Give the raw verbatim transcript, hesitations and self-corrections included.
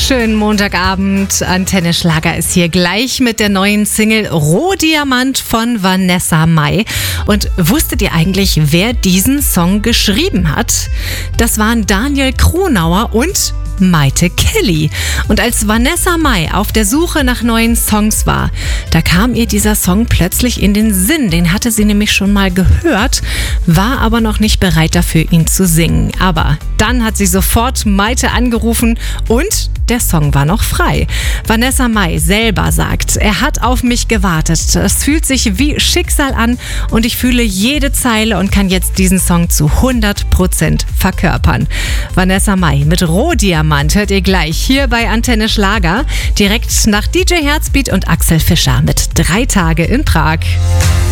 Schönen Montagabend. Antenne Schlager ist hier gleich mit der neuen Single Rohdiamant von Vanessa Mai. Und wusstet ihr eigentlich, wer diesen Song geschrieben hat? Das waren Daniel Kronauer und Maite Kelly. Und als Vanessa Mai auf der Suche nach neuen Songs war, da kam ihr dieser Song plötzlich in den Sinn. Den hatte sie nämlich schon mal gehört, war aber noch nicht bereit dafür, ihn zu singen. Aber dann hat sie sofort Maite angerufen und der Song war noch frei. Vanessa Mai selber sagt, er hat auf mich gewartet. Es fühlt sich wie Schicksal an und ich fühle jede Zeile und kann jetzt diesen Song zu hundert Prozent verkörpern. Vanessa Mai mit Rohdiamant hört ihr gleich hier bei Antenne Schlager, direkt nach D J Herzbeat und Axel Fischer mit Drei Tage in Prag.